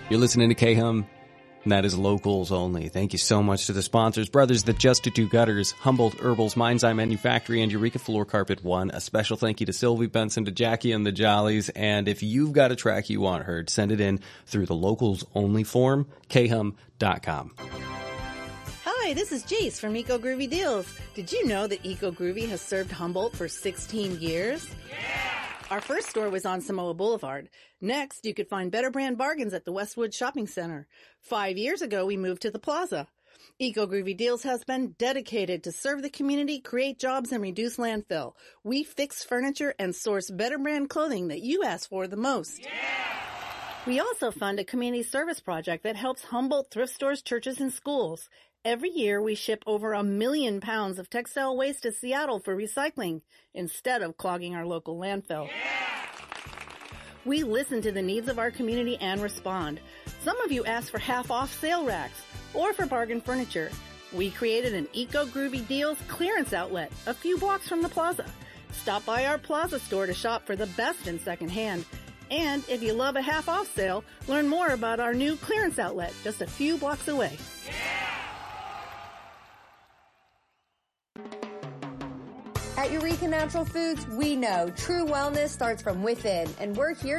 You're listening to K-Hum, and that is locals only. Thank you so much to the sponsors, Brothers That Just Do Gutters, Humboldt Herbals, Mind's Eye Manufactory, and Eureka Floor Carpet One. A special thank you to Sylvie Benson, to Jackie and the Jollies. And if you've got a track you want heard, send it in through the locals only form, khum.com. Hi, this is Jace from Eco Groovy Deals. Did you know that Eco Groovy has served Humboldt for 16 years? Yeah! Our first store was on Samoa Boulevard. Next, you could find better brand bargains at the Westwood Shopping Center. 5 years ago, we moved to the Plaza. Eco Groovy Deals has been dedicated to serve the community, create jobs, and reduce landfill. We fix furniture and source better brand clothing that you ask for the most. Yeah! We also fund a community service project that helps Humboldt thrift stores, churches, and schools. Every year, we ship over 1 million pounds of textile waste to Seattle for recycling instead of clogging our local landfill. Yeah! We listen to the needs of our community and respond. Some of you ask for half-off sale racks or for bargain furniture. We created an Eco Groovy Deals clearance outlet a few blocks from the Plaza. Stop by our Plaza store to shop for the best in secondhand. And if you love a half-off sale, learn more about our new clearance outlet just a few blocks away. Yeah! At Eureka Natural Foods, we know true wellness starts from within, and we're here